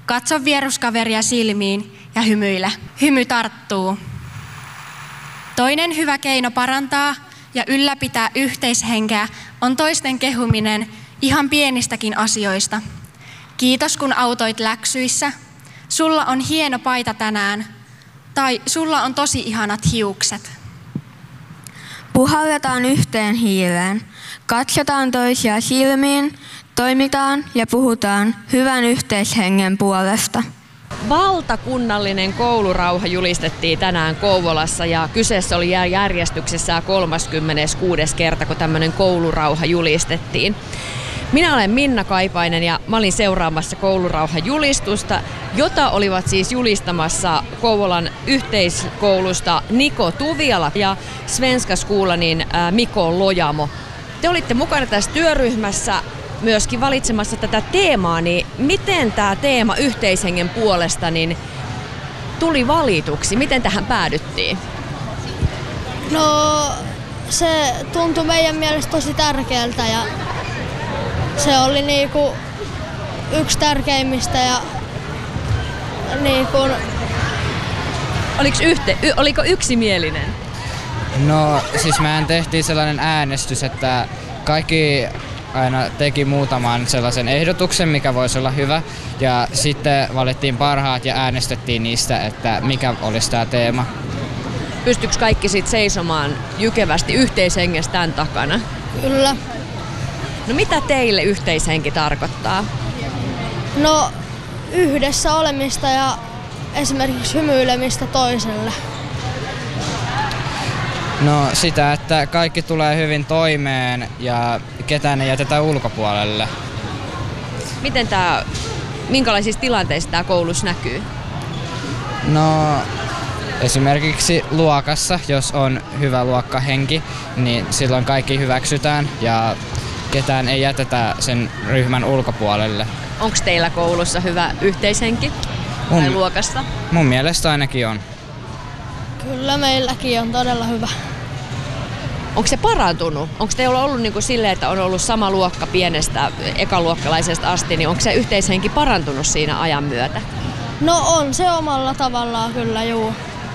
Katso vieruskaveria silmiin ja hymyile. Hymy tarttuu. Toinen hyvä keino parantaa ja ylläpitää yhteishenkeä on toisten kehuminen ihan pienistäkin asioista. Kiitos kun autoit läksyissä. Sulla on hieno paita tänään. Tai sulla on tosi ihanat hiukset. Puhalletaan yhteen hiileen. Katsotaan toisia silmiin, toimitaan ja puhutaan hyvän yhteishengen puolesta. Valtakunnallinen koulurauha julistettiin tänään Kouvolassa ja kyseessä oli järjestyksessä 36. kerta, kun tämmöinen koulurauha julistettiin. Minä olen Minna Kaipainen ja mä olin seuraamassa koulurauhajulistusta, jota olivat siis julistamassa Kouvolan yhteiskoulusta Niko Tuviala ja Svenska Skolanin Mikko Lojamo. Te olitte mukana tässä työryhmässä myöskin valitsemassa tätä teemaa, niin miten tämä teema yhteishengen puolesta niin tuli valituksi? Miten tähän päädyttiin? No se tuntui meidän mielestä tosi tärkeältä ja se oli niinku yksi tärkeimmistä ja niinku... Oliko yksimielinen? No siis mehän tehtiin sellainen äänestys, että kaikki aina teki muutaman sellaisen ehdotuksen, mikä voisi olla hyvä. Ja sitten valittiin parhaat ja äänestettiin niistä, että mikä olisi tämä teema. Pystyykö kaikki sitten seisomaan jykevästi yhteishengestä tämän takana? Kyllä. No mitä teille yhteishenki tarkoittaa? No yhdessä olemista ja esimerkiksi hymyilemistä toiselle. No sitä, että kaikki tulee hyvin toimeen ja ketään ei jätetä ulkopuolelle. Minkälaisissa tilanteissa tämä koulussa näkyy? No esimerkiksi luokassa, jos on hyvä luokkahenki, niin silloin kaikki hyväksytään ja ketään ei jätetä sen ryhmän ulkopuolelle. Onko teillä koulussa hyvä yhteishenki tai luokassa? Mun mielestä ainakin on. Kyllä meilläkin on todella hyvä. Onko se parantunut? Onko teillä ollut niin kuin silleen, että on ollut sama luokka pienestä ekaluokkalaisesta asti, niin onko se yhteishenki parantunut siinä ajan myötä? No on se omalla tavallaan kyllä, juu.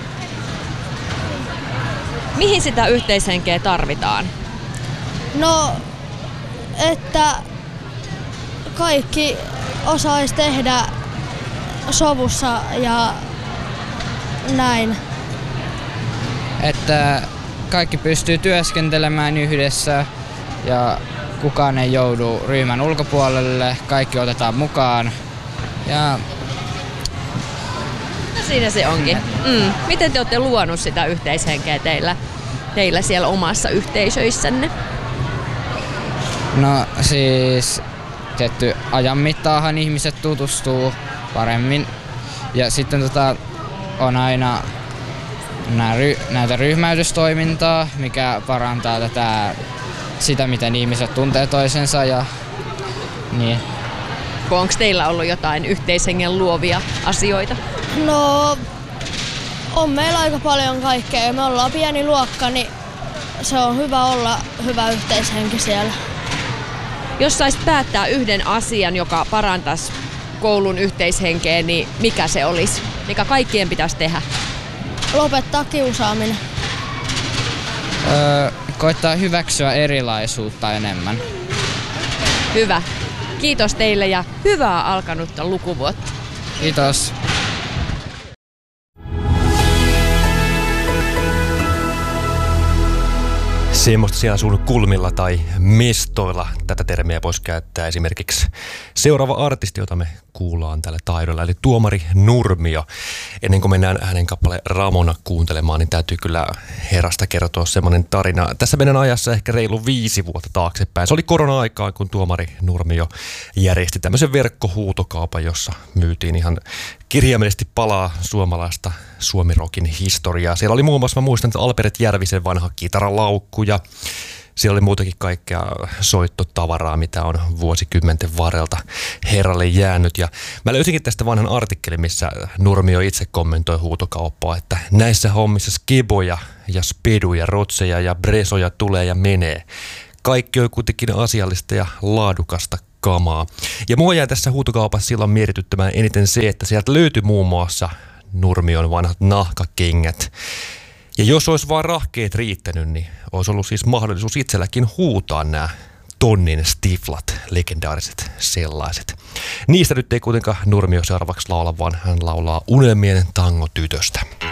Mihin sitä yhteishenkeä tarvitaan? No, että kaikki osaisi tehdä sovussa ja näin. Että kaikki pystyy työskentelemään yhdessä ja kukaan ei joudu ryhmän ulkopuolelle, kaikki otetaan mukaan. Ja siinä se onkin. Miten te olette luonut sitä yhteishenkeä teillä siellä omassa yhteisöissänne? No siis tietty ajan mittaahan ihmiset tutustuu paremmin ja sitten on aina näitä ryhmäytystoimintaa, mikä parantaa sitä, miten ihmiset tuntee toisensa ja niin. Onko teillä ollut jotain yhteishengen luovia asioita? No, on meillä aika paljon kaikkea. Me ollaan pieni luokka, niin se on hyvä olla hyvä yhteishenki siellä. Jos saisit päättää yhden asian, joka parantaisi koulun yhteishenkeä, niin mikä se olisi? Mikä kaikkien pitäisi tehdä? Lopettaa kiusaaminen. Koittaa hyväksyä erilaisuutta enemmän. Hyvä. Kiitos teille ja hyvää alkanutta lukuvuotta. Kiitos. Semmoista siellä sun kulmilla tai mestoilla. Tätä termiä voisi käyttää esimerkiksi seuraava artisti, jota me kuullaan tällä taidolla, eli Tuomari Nurmio. Ennen kuin mennään hänen kappaleen Ramona kuuntelemaan, niin täytyy kyllä herrasta kertoa semmoinen tarina. Tässä mennään ajassa ehkä reilu 5 vuotta taaksepäin. Se oli korona-aikaan, kun Tuomari Nurmio järjesti tämmöisen verkkohuutokaupan, jossa myytiin ihan kirjaimellisesti palaa suomalaista suomirokin historiaa. Siellä oli muun muassa, mä muistan, että Albert Järvisen vanha kitaralaukku ja siellä oli muutenkin kaikkea soittotavaraa, mitä on vuosikymmenten varrelta herralle jäänyt. Ja mä löysinkin tästä vanhan artikkelin, missä Nurmio itse kommentoi huutokauppaa, että näissä hommissa skiboja ja speduja, rotseja ja bresoja tulee ja menee. Kaikki on kuitenkin asiallista ja laadukasta kamaa. Ja mua jäi tässä huutokaupassa silloin mietityttämään eniten se, että sieltä löytyi muun muassa Nurmion vanhat nahkakengät. Ja jos olisi vaan rahkeet riittänyt, niin olisi ollut siis mahdollisuus itselläkin huutaa nämä tonnin stiflat, legendaariset sellaiset. Niistä nyt ei kuitenkaan Nurmio seuraavaksi laula, vaan hän laulaa Unelmien tangotytöstä.